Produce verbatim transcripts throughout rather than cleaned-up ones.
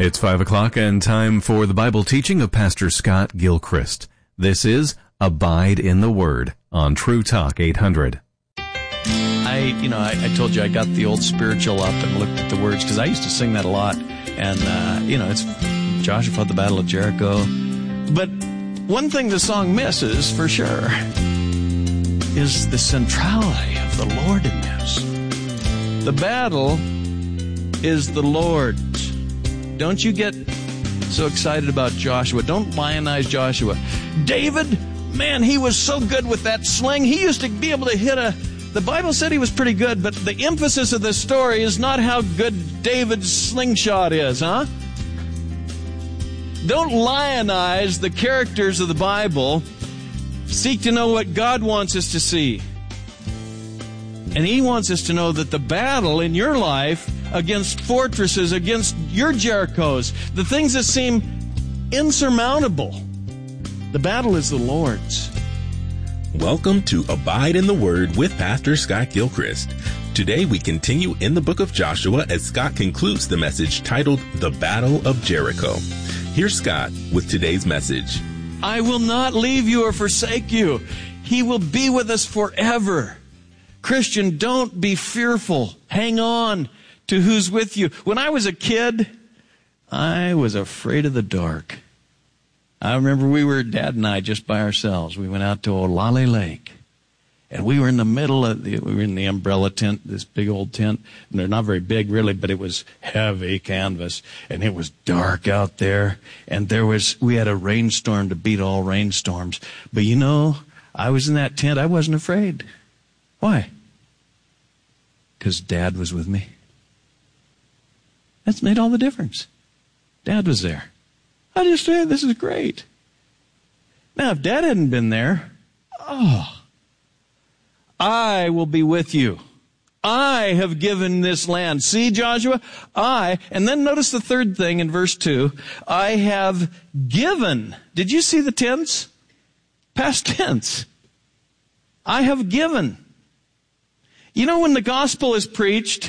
It's five o'clock and time for the Bible teaching of Pastor Scott Gilchrist. This is Abide in the Word on True Talk eight hundred. I, you know, I, I told you I got the old spiritual up and looked at the words because I used to sing that a lot. And, uh, you know, it's Joshua fought the Battle of Jericho. But one thing the song misses, for sure, is the centrality of the Lord in this. The battle is the Lord's. Don't you get so excited about Joshua. Don't lionize Joshua. David, man, he was so good with that sling. He used to be able to hit a... The Bible said he was pretty good, but the emphasis of the story is not how good David's slingshot is, huh? Don't lionize the characters of the Bible. Seek to know what God wants us to see. And He wants us to know that the battle in your life against fortresses, against your Jerichos, the things that seem insurmountable, the battle is the Lord's. Welcome to Abide in the Word with Pastor Scott Gilchrist. Today we continue in the book of Joshua as Scott concludes the message titled The Battle of Jericho. Here's Scott with today's message. I will not leave you or forsake you. He will be with us forever. Christian, don't be fearful. Hang on to who's with you. When I was a kid, I was afraid of the dark. I remember we were, Dad and I, just by ourselves. We went out to Olale Lake. And we were in the middle of the, we were in the umbrella tent, this big old tent. And they're not very big, really, but it was heavy canvas. And it was dark out there. And there was, we had a rainstorm to beat all rainstorms. But you know, I was in that tent. I wasn't afraid. Why? Because Dad was with me. That's made all the difference. Dad was there. I just said, this is great. Now, if Dad hadn't been there, oh, I will be with you. I have given this land. See, Joshua, I, and then notice the third thing in verse two, I have given. Did you see the tense? Past tense. I have given. You know, when the gospel is preached,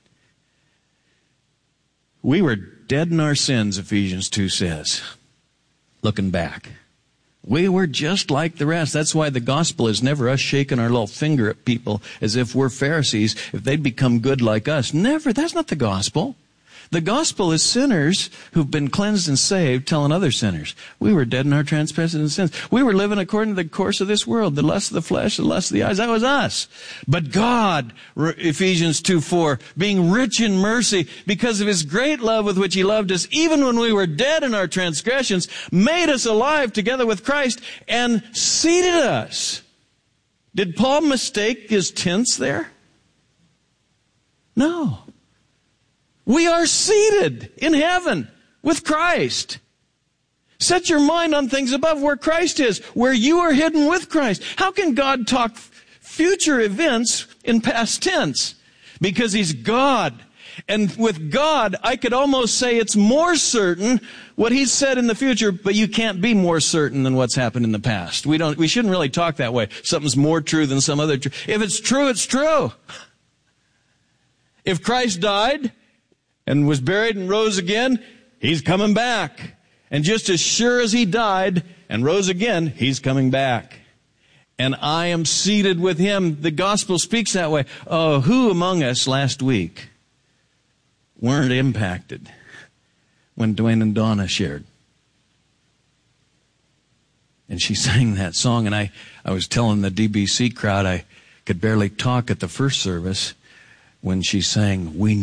we were dead in our sins, Ephesians two says. Looking back. We were just like the rest. That's why the gospel is never us shaking our little finger at people as if we're Pharisees, if they'd become good like us. Never. That's not the gospel. The gospel is sinners who've been cleansed and saved telling other sinners, we were dead in our trespasses and sins. We were living according to the course of this world, the lust of the flesh, the lust of the eyes. That was us. But God, Ephesians two four, being rich in mercy because of His great love with which He loved us, even when we were dead in our transgressions, made us alive together with Christ and seated us. Did Paul mistake his tense there? No. We are seated in heaven with Christ. Set your mind on things above where Christ is, where you are hidden with Christ. How can God talk future events in past tense? Because He's God. And with God, I could almost say it's more certain what He's said in the future, but you can't be more certain than what's happened in the past. We don't, we shouldn't really talk that way. Something's more true than some other truth. If it's true, it's true. If Christ died and was buried and rose again, He's coming back. And just as sure as He died and rose again, He's coming back. And I am seated with Him. The gospel speaks that way. Oh, who among us last week weren't impacted when Dwayne and Donna shared? And she sang that song, and I, I was telling the D B C crowd I could barely talk at the first service when she sang, "We